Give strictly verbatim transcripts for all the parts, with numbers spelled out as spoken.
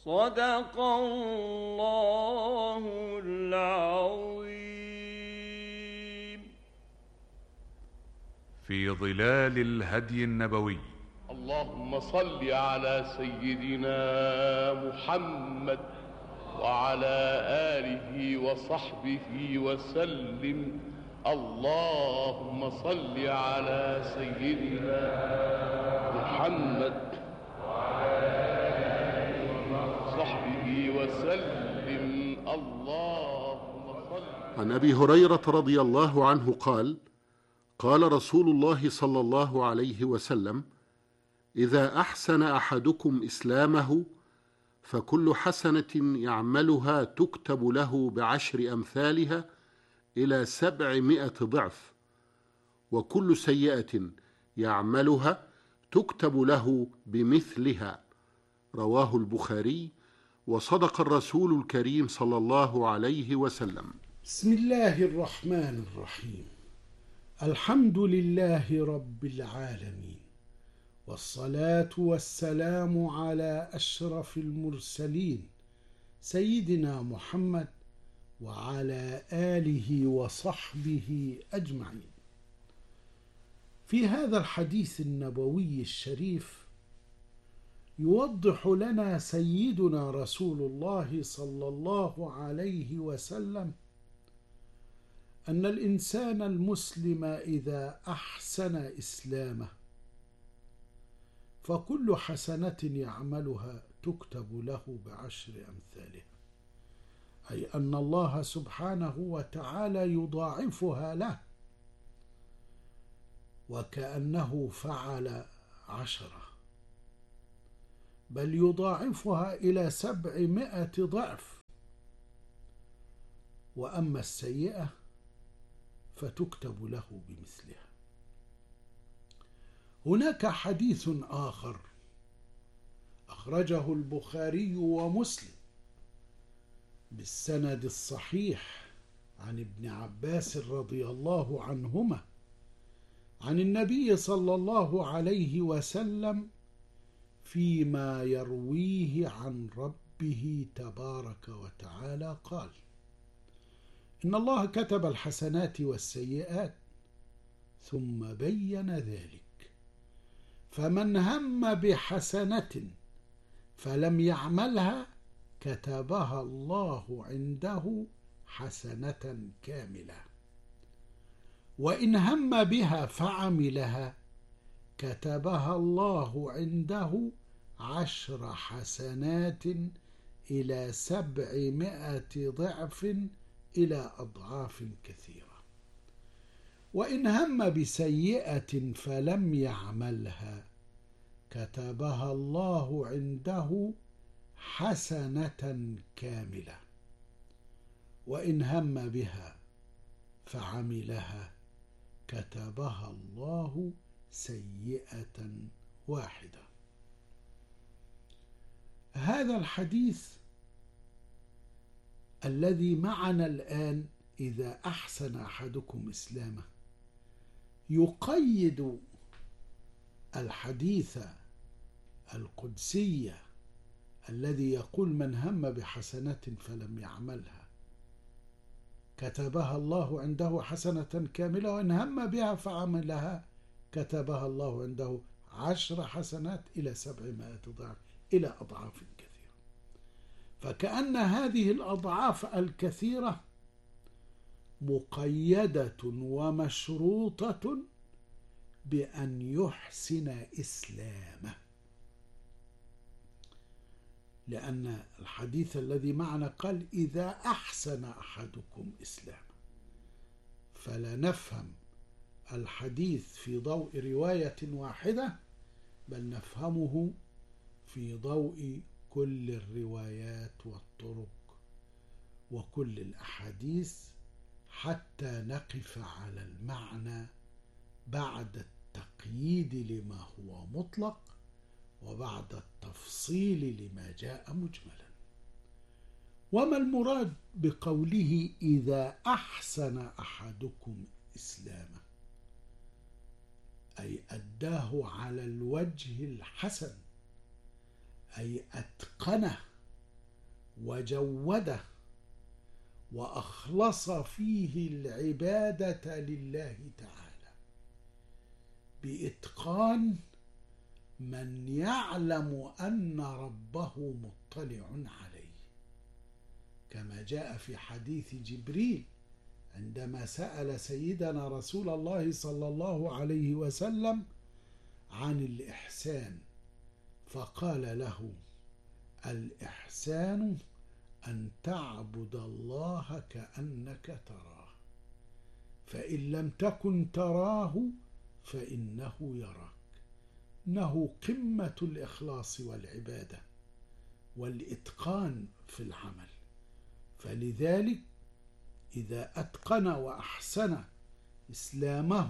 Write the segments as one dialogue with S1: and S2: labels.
S1: صدق الله العظيم.
S2: في ظلال الهدي النبوي.
S3: اللهم صل على سيدنا محمد وعلى آله وصحبه وسلم. اللهم صل على سيدنا محمد وعلى آله وصحبه وسلم. اللهم صل.
S4: عن أبي هريرة رضي الله عنه قال: قال رسول الله صلى الله عليه وسلم: إذا أحسن أحدكم إسلامه فكل حسنة يعملها تكتب له بعشر أمثالها إلى سبعمائة ضعف، وكل سيئة يعملها تكتب له بمثلها. رواه البخاري. وصدق الرسول الكريم صلى الله عليه وسلم.
S5: بسم الله الرحمن الرحيم. الحمد لله رب العالمين، والصلاة والسلام على أشرف المرسلين سيدنا محمد وعلى آله وصحبه أجمعين. في هذا الحديث النبوي الشريف يوضح لنا سيدنا رسول الله صلى الله عليه وسلم أن الإنسان المسلم إذا أحسن إسلامه فكل حسنة يعملها تكتب له بعشر أمثالها، أي أن الله سبحانه وتعالى يضاعفها له وكأنه فعل عشرة، بل يضاعفها إلى سبعمائة ضعف. وأما السيئة فتكتب له بمثلها. هناك حديث آخر أخرجه البخاري ومسلم بالسند الصحيح عن ابن عباس رضي الله عنهما عن النبي صلى الله عليه وسلم فيما يرويه عن ربه تبارك وتعالى قال: إن الله كتب الحسنات والسيئات ثم بين ذلك، فمن هم بحسنة فلم يعملها كتبها الله عنده حسنة كاملة، وإن هم بها فعملها كتبها الله عنده عشر حسنات إلى سبعمائة ضعف إلى أضعاف كثيرة. وإن هم بسيئة فلم يعملها كتبها الله عنده حسنة كاملة، وإن هم بها فعملها كتبها الله سيئة واحدة. هذا الحديث الذي معنا الآن، إذا أحسن أحدكم إسلامه، يقيد الحديث القدسي الذي يقول: من هم بحسنة فلم يعملها كتبها الله عنده حسنة كاملة، وإن هم بها فعملها كتبها الله عنده عشر حسنات إلى سبعمائة ضعف إلى أضعاف كثيرة. فكأن هذه الأضعاف الكثيرة مقيدة ومشروطة بأن يحسن إسلامه، لأن الحديث الذي معنا قال: إذا أحسن أحدكم إسلامه، فلا نفهم الحديث في ضوء رواية واحدة، بل نفهمه في ضوء كل الروايات والطرق وكل الأحاديث، حتى نقف على المعنى بعد التقييد لما هو مطلق وبعد التفصيل لما جاء مجملا. وما المراد بقوله إذا أحسن أحدكم إسلامه؟ أي أداه على الوجه الحسن، أي أتقنه وجوده وأخلص فيه العبادة لله تعالى بإتقان من يعلم أن ربه مطلع عليه، كما جاء في حديث جبريل عندما سأل سيدنا رسول الله صلى الله عليه وسلم عن الإحسان، فقال له: الإحسان أن تعبد الله كأنك تراه، فإن لم تكن تراه فإنه يراك. إنه قمة الإخلاص والعبادة والإتقان في العمل. فلذلك إذا أتقن وأحسن إسلامه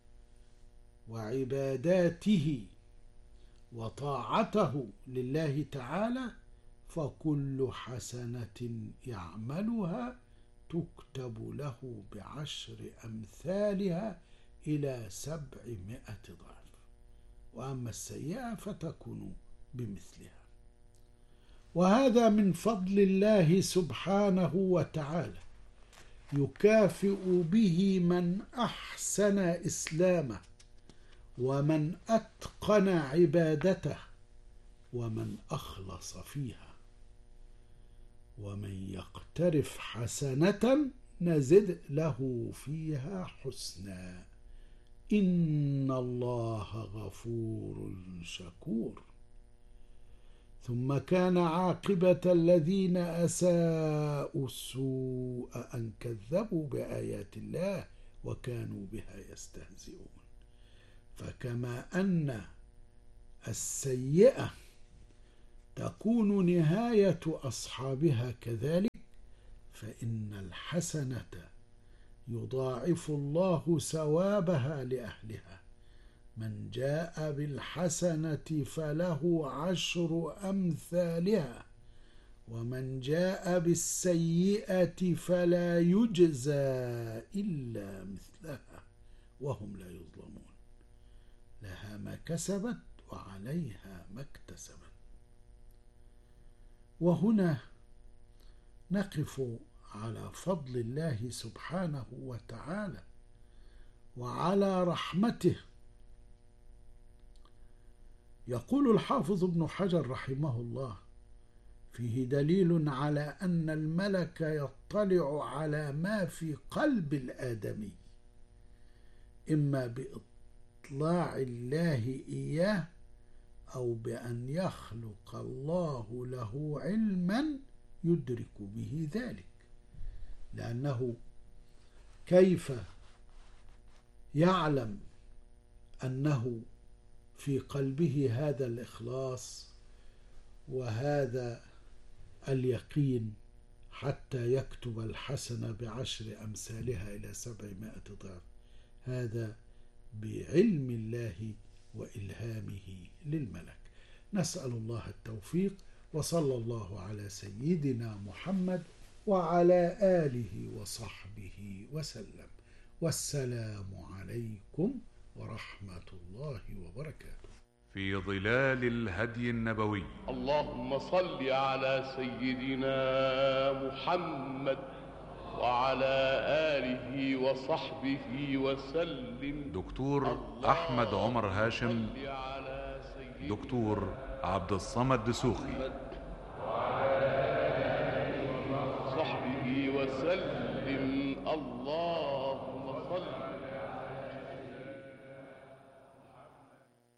S5: وعباداته وطاعته لله تعالى، فكل حسنة يعملها تكتب له بعشر أمثالها إلى سبعمائة ضعف، وأما السيئة فتكون بمثلها. وهذا من فضل الله سبحانه وتعالى، يكافئ به من أحسن إسلامه ومن أتقن عبادته ومن أخلص فيها. ومن يقترف حسنة نزد له فيها حسنا، إن الله غفور شكور. ثم كان عاقبة الذين أساءوا السوء أن كذبوا بآيات الله وكانوا بها يستهزئون. فكما أن السيئة تكون نهاية أصحابها، كذلك فإن الحسنة يضاعف الله ثوابها لأهلها. من جاء بالحسنة فله عشر أمثالها، ومن جاء بالسيئة فلا يجزى إلا مثلها وهم لا يظلمون. لها ما كسبت وعليها ما اكتسبت. وهنا نقف على فضل الله سبحانه وتعالى وعلى رحمته. يقول الحافظ ابن حجر رحمه الله: فيه دليل على أن الملك يطلع على ما في قلب الآدمي، إما بإطلاع الله إياه أو بأن يخلق الله له علما يدرك به ذلك. لأنه كيف يعلم أنه في قلبه هذا الإخلاص وهذا اليقين حتى يكتب الحسنة بعشر أمثالها إلى سبعمائة ضعف؟ هذا بعلم الله وإلهامه للملك. نسأل الله التوفيق، وصلى الله على سيدنا محمد وعلى آله وصحبه وسلم، والسلام عليكم ورحمة الله وبركاته.
S2: في ظلال الهدي النبوي.
S3: اللهم صل على سيدنا محمد وعلى آله وصحبه وسلم.
S2: دكتور أحمد عمر هاشم، دكتور عبد الصمد دسوخي،
S3: وصحبه وسلم. اللهم صل